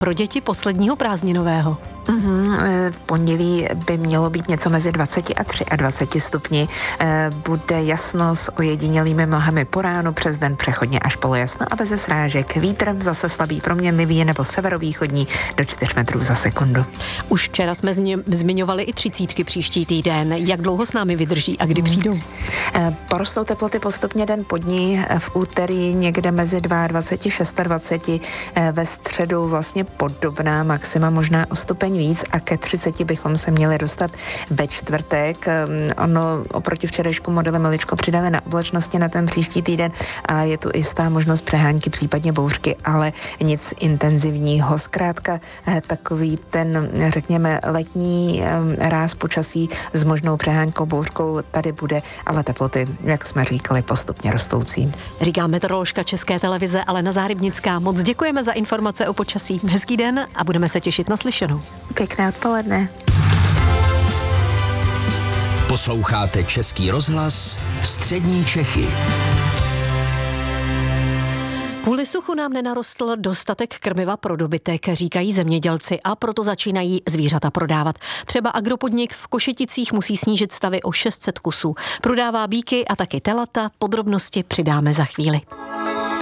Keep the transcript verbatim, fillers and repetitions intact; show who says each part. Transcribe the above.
Speaker 1: pro děti posledního prázdninového?
Speaker 2: Uhum, v pondělí by mělo být něco mezi dvaceti a dvaceti třemi stupni. Bude jasno s ojedinělými mlhami po ránu, přes den přechodně až polojasno a bez srážek. Vítr zase slabý proměnlivý nebo severovýchodní do čtyř metrů za sekundu.
Speaker 1: Už včera jsme zmiňovali i třicítky příští týden. Jak dlouho s námi vydrží a kdy přijdou?
Speaker 2: Porostou teploty postupně den po dní. V úterý někde mezi dvaceti dvěma a dvaceti šesti, ve středu vlastně podobná maxima, možná o stupeň víc a ke třiceti bychom se měli dostat ve čtvrtek. Ono oproti včerejšku modely maličko přidali na oblačnosti na ten příští týden a je tu jistá možnost přehánky, případně bouřky, ale nic intenzivního. Zkrátka takový ten, řekněme, letní ráz počasí s možnou přehánkou, bouřkou tady bude, ale teploty, jak jsme říkali, postupně rostoucí.
Speaker 1: Říká meteoroložka České televize Alena Záhrybnická. Moc děkujeme za informace o počasí. Hezký den a budeme se těšit na slyšenou.
Speaker 2: Pěkné odpoledne.
Speaker 3: Posloucháte Český rozhlas Střední Čechy.
Speaker 1: Kvůli suchu nám nenarostl dostatek krmiva pro dobytek, říkají zemědělci, a proto začínají zvířata prodávat. Třeba agropodnik v Košeticích musí snížit stavy o šest set kusů. Prodává býky a taky telata, podrobnosti přidáme za chvíli.